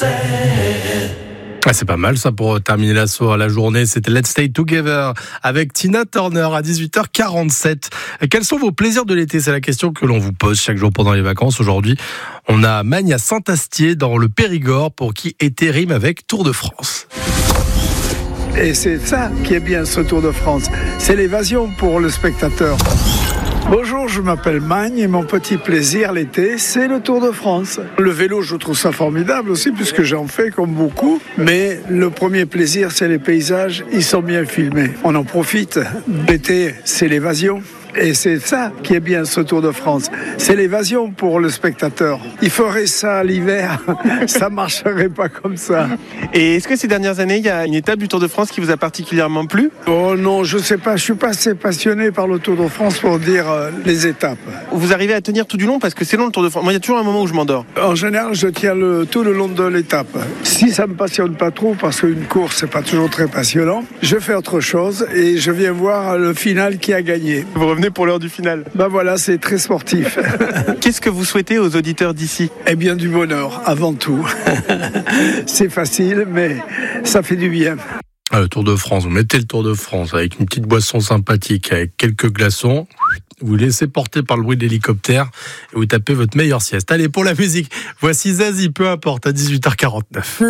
Ah, c'est pas mal ça pour terminer la journée. C'était Let's Stay Together avec Tina Turner à 18h47. Quels sont vos plaisirs de l'été? C'est la question que l'on vous pose chaque jour pendant les vacances. Aujourd'hui, on a Magne à Saint-Astier dans le Périgord pour qui été rime avec Tour de France. Et c'est ça qui est bien ce Tour de France. C'est l'évasion pour le spectateur. Bonjour, je m'appelle Magne et mon petit plaisir l'été, c'est le Tour de France. Le vélo, je trouve ça formidable aussi puisque j'en fais comme beaucoup. Mais le premier plaisir, c'est les paysages, ils sont bien filmés. On en profite. L'été, c'est l'évasion. Et c'est ça qui est bien ce Tour de France. C'est l'évasion pour le spectateur. Il ferait ça l'hiver, ça marcherait pas comme ça. Et est-ce que ces dernières années, il y a une étape du Tour de France qui vous a particulièrement plu? Oh non, je sais pas, je suis pas assez passionné par le Tour de France pour dire les étapes. Vous arrivez à tenir tout du long parce que c'est long le Tour de France. Moi, il y a toujours un moment où je m'endors. En général, je tiens tout le long de l'étape. Si ça me passionne pas trop, parce qu'une course, c'est pas toujours très passionnant, je fais autre chose et je viens voir le final qui a gagné. Vous revenez pour l'heure du final. Ben voilà, c'est très sportif. Qu'est-ce que vous souhaitez aux auditeurs d'ici? Eh bien, du bonheur, avant tout. C'est facile, mais ça fait du bien. Le Tour de France, vous mettez le Tour de France avec une petite boisson sympathique, avec quelques glaçons, vous laissez porter par le bruit de l'hélicoptère et vous tapez votre meilleure sieste. Allez, pour la musique, voici Zazie, peu importe, à 18h49.